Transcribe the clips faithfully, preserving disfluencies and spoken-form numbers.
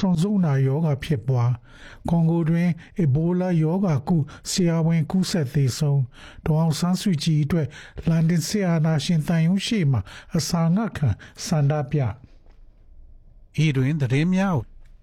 ဆောင်စုံနာယောဂဖြစ်ပွားကွန်ဂိုတွင်အီဘိုလာယောဂကုဆရာဝန်ကူးစက်သေးဆုံးဒေါအောင်ဆန်းစုကြည်အတွက်လန်ဒန်ဆီယာနာရှင်တန်ယုံရှိမှအစာငတ်ခံစန္ဒပြဤတွင်သတင်းများ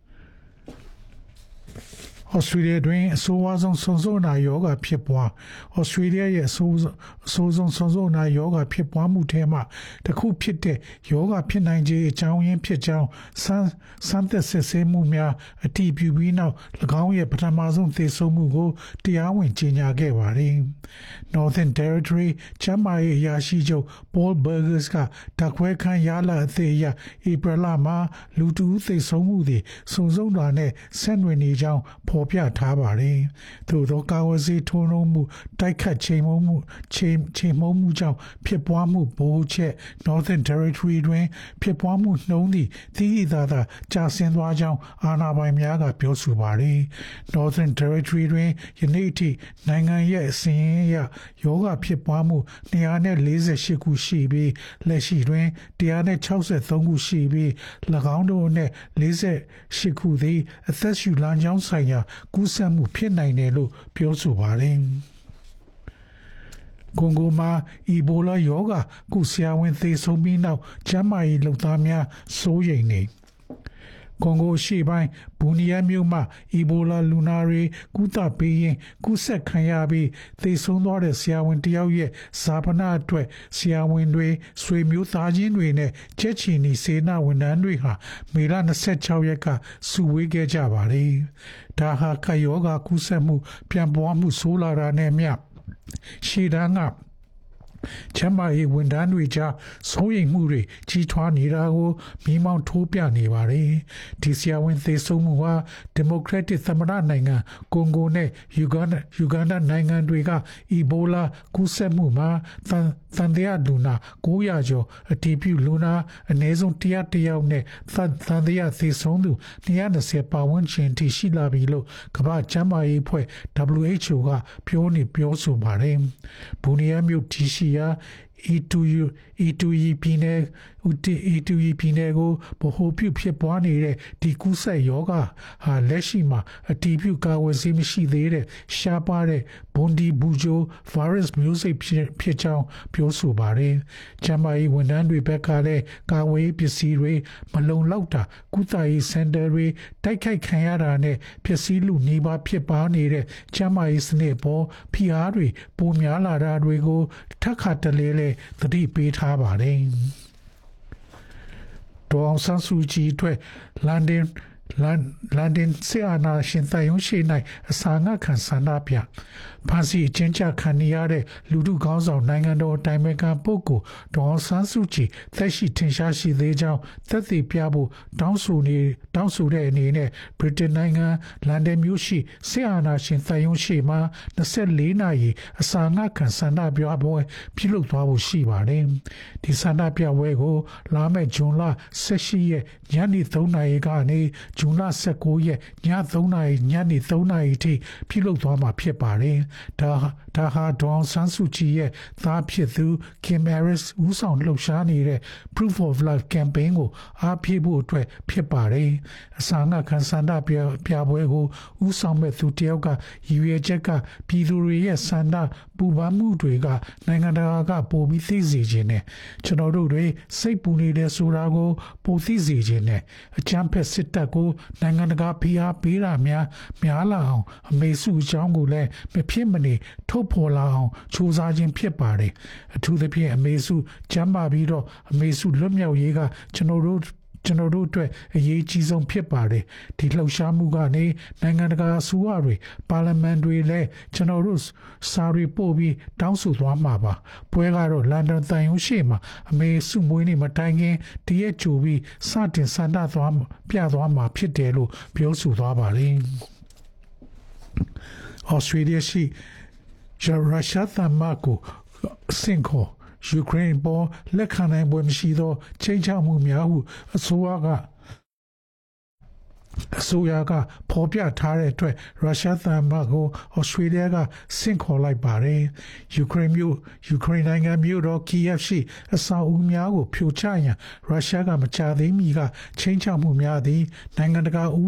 ဩစတြေးလျတွင်အဆိုးအဆုံးဆုံးစုံနာယောဂဖြစ်ပွားဩစတြေးလျရဲ့အဆိုးအဆိုးဆုံးဆုံးစုံနာယောဂဖြစ်ပွားမှုထဲမှာတစ်ခုဖြစ်တဲ့ယောဂဖြစ်နိုင်ခြင်းအကြောင်းရင်းဖြစ်ကြောင်းစမ်းစမ်းသပ်စစ်ဆေးမှုများအတည်ပြုပြီးနောက်၎င်းရဲ့ပထမဆုံးသေဆုံးမှုကိုတရားဝင်ကြေညာခဲ့ပါတယ်။ Northern Territory ချမ်းမာရေးအရာရှိချုပ် Paul Burgess ကဓာတ်ခွဲခန်းရလအသေးအရဧပြီလမှာလူတူသေဆုံးမှုတွေစုံစုံတာနဲ့ဆက်နွယ်နေကြောင်းဖော်ပြထားပါတယ်။သို့သောကာဝစီထိုးနှုံးမှုတိုက်ခတ်ချိန်မုံမှုချိန်ချိန်မုံမှုကြောင့်ဖြစ်ပွားမှုဘိုးချက် Northern Territory တွင်ဖြစ်ပွားမှုနှုန်းသည့်သိသိသာသာကျဆင်းသွားကြောင်းအာဏာပိုင်များကပြောဆိုပါတယ်။ Northern Territory တွင်ယနေ့အထိနိုင်ငံရဲ့အစီရင်အရယောဂဖြစ်ပွားမှုtwo hundred forty-eightခုရှိပြီးလက်ရှိတွင်one hundred sixty-threeခုရှိပြီး၎င်းတို့နှင့်forty-eightခုသည်အသက်ရှူလမ်းကြောင်းဆိုင်ရာကူးစက်မှုဖြစ်နိုင်တယ်လို့ပြောဆိုပါတယ်။ကွန်ဂိုမှာအီဘိုလာယောဂကုဆရာဝန်သေဆုံးပြီးနောက်ကျန်းမာရေးလုပ်သားများစိုးရိမ်နေကွန်ဂိုရှေ့ပိုင်းဘူနီယာမြို့မှာအီဘိုလာလူနာတွေကုသပေးရင်ကူးစက်ခံရပြီးသေဆုံးသွားတဲ့ဆရာဝန်တယောက်ရဲ့ဇာပနာအတွက်ဆရာဝန်တွေဆွေမျိုးသားချင်းတွေနဲ့ချက်ချီနီစေနာဝန်ထမ်းတွေဟာမေလtwenty-sixရက်ကစုဝေးခဲ့ကြပါတယ်။ဒါဟာကယောဂကူးစက်မှုပြန်ပွားမှုဆိုးလာတာနဲ့မျှရှေ့တန်းကချမ်းမာရေးဝန်ထမ်းတွေကြားစိုးရိမ်မှုတွေကြီးထွားနေတာကိုမိမောင်းထိုးပြနေပါတယ်။ဒီဆရာဝန်သေဆုံးမှုဟာဒီမိုကရက်တစ်သမ္မတနိုင်ငံကွန်ဂိုနဲ့ယူဂန်ဒါယူဂန်ဒါနိုင်ငံတွေကအီဘိုလာကူးစက်မှုမှာသံသံတရားလူနာnine hundredကျော်အတည်ပြုလူနာအနည်းဆုံးone hundred oneယောက်နဲ့သံသံတရားသေဆုံးသူtwo hundred twentyပတ်ဝန်းကျင်ထိရှိလာပြီလို့ကမ္ဘာ့ကျန်းမာရေးအဖွဲ့ W H O ကပြောနေပြောဆိုပါတယ်။ဘူနီယာမြို့တီရှိရာE two U E two E ပြည်နယ် E two E ပြည်နယ်ကိုဗဟိုပြုဖြစ်ပွားနေတဲ့ဒီကူးစက်ရောဂါဟာလက်ရှိမှာအတည်ပြုကာကွယ်ဆေးမရှိသေးတဲ့ရှားပါးတဲ့ဘွန်ဒီဘူဂျို virus မျိုးစိတ်ဖြစ်ကြောင်းပြောဆိုပါတယ်။ကျန်းမာရေးဝန်ထမ်းတွေဘက်ကလည်းကာကွယ်ရေးပစ္စည်းတွေမလုံလောက်တာကုသရေးစင်တာတွေတိုက်ခိုက်ခံရတာနဲ့ပစ္စည်းလူနှီးပါဖြစ်ပါနေတဲ့ကျန်းမာရေးစနစ်ပေါ်ဖိအားတွေပိုများလာတာတွေကိုထပ်ခါတလဲလဲသတိပေးထားပါတယ်။ဒေါအောင်ဆန်းစုကြည်အတွက်လန်ဒန်လန်လန်ဒန်ဆီယာနာရှင်တန်ယုံရှိ၌အစာငတ်ခံဆန္ဒပြဖန်စီအချင်းချခံနေရတဲ့လူထုခေါင်းဆောင်နိုင်ငံတော်တိုင်ပင်ခံပုဂ္ဂိုလ်ဒေါအောင်ဆန်းစုကြည်သက်ရှိထင်ရှားရှိသေးကြောင်းသက်သေပြဖို့တောင်းဆိုနေတောင်းဆိုတဲ့အနေနဲ့ဗြိတိန်နိုင်ငံလန်ဒန်မြို့ရှိဆီယာနာရှင်တန်ယုံရှိမှာtwenty-fourနာရီအစာငတ်ခံဆန္ဒပြပွဲပြုလုပ်သွားဖို့ရှိပါတယ်။ဒီဆန္ဒပြပွဲကိုလာမယ့်ဇွန်လeighteenရက်ညနေthreeနာရီကနေဇွန်လnineteenရက်ညthreeနာရီညနေthreeနာရီထိပြုလုပ်သွားမှာဖြစ်ပါတယ်။ဒါဒါဟာဒေါအောင်ဆန်းစုကြည်ရဲ့သားဖြစ်သူ Kim Harris ဦးဆောင်လှုပ်ရှားနေတဲ့ Proof of Life campaign ကိုအားဖြည့်ဖို့အတွက်ဖြစ်ပါတယ်။အစာငတ်ခံဆန္ဒပြပြပွဲကိုဦးဆောင်မဲ့သူတယောက်ကရည်ရွယ်ချက်ကပြည်သူတွေရဲ့ဆန္ဒပူပန်မှုတွေကနိုင်ငံတကာကပိုပြီးသိစေခြင်းနဲ့ကျွန်တော်တို့တွေစိတ်ပူနေတဲ့ဆိုတာကိုပိုသိစေခြင်းနဲ့အကြမ်းဖက်စစ်တပ်ကိုနိုင်ငံတကာဖိအားပေးတာများများလာအောင်အမေစုအကြောင်းကိုလည်းမဖြစ်မနေထုတ်ဖော်လာအောင်စူးစမ်းခြင်းဖြစ်ပါတယ်အထူးသဖြင့်အမေစုကျမ်းပါပြီးတော့အမေစုလွတ်မြောက်ရေးကကျွန်တော်တို့ကျွန်တော်တို့အတွက်အရေးကြီးဆုံးဖြစ်ပါတယ်ဒီလှုပ်ရှားမှုကနေနိုင်ငံတကာအစိုးရတွေပါလီမန်တွေလည်းကျွန်တော်တို့စာရီပို့ပြီးတောင်းဆိုသွားမှာပါပွဲကတော့လန်ဒန်တန်ယုံရှိမှာအမေစုမွေးနေ့မတိုင်ခင်တရက်ကြိုပြီးစတင်ဆန္ဒသွားပြသွားမှာဖြစ်တယ်လို့ပြောဆိုသွားပါတယ်ဩစတြေးလျရှိရုရှားသမ္မတကိုစင်ခေါ်ယူကရိန်းပေါ်လက်ခံနိုင်ပွဲမရှိသောချိန်ချမှုများဟုအစိုးရကအစိုးရကဖော်ပြထားတဲ့အတွက်ရုရှားသမ္မတကိုဩစတြေးလျကဆင့်ခေါ်လိုက်ပါတယ်ယူကရိန်းမြို့ယူကရိန်းနိုင်ငံမြို့တော်ကီယက်ရှိအဆောက်အဦများကိုဖြိုချရန်ရုရှားကမကြာသေးမီကချိန်ချမှုများသည့်နိုင်ငံတကာ